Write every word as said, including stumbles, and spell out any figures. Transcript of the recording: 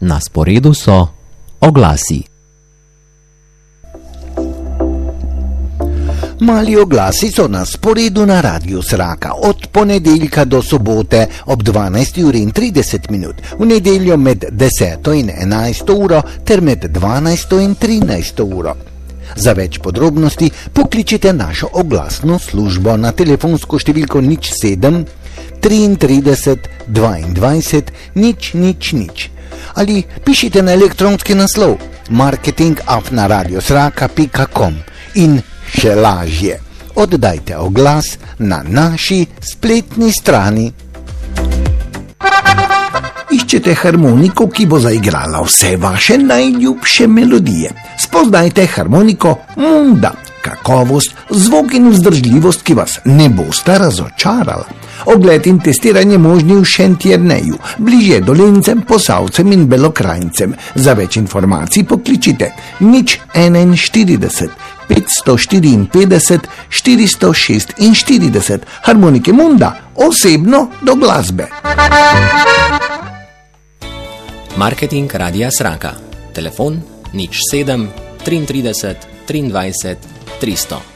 Na sporedu so oglasi. Mali oglasi so na sporedu na Radiu Sraka od ponedeljka do sobote ob dvanajsti uri in trideset minut, v nedeljo med deseto in enajsto uro ter med dvanajsto in trinajsto uro. Za več podrobnosti pokličite našo oglasno službo na telefonsko številko nič sedem trideset dvaindvajset nič nič nič ali pišite na elektronski naslov marketing afna radiosraka pika com in še lažje, oddajte oglas na naši spletni strani. Iščete harmoniko, ki bo zaigrala vse vaše najljubše melodije. Spoznajte harmoniko Munda. Kakovost, zvok in vzdržljivost, ki vas ne bosta razočarala. Ogled in testiranje možni v Šentjerneju, bližje Dolencem, Posavcem in Belokranjcem. Za več informacij pokličite nič enainštirideset petsto štiriinpetdeset štiristo šestinštirideset. Harmonike Munda, osebno do glasbe. Marketing Radia Sraka. Telefon nič sedem trideset triindvajset tristo.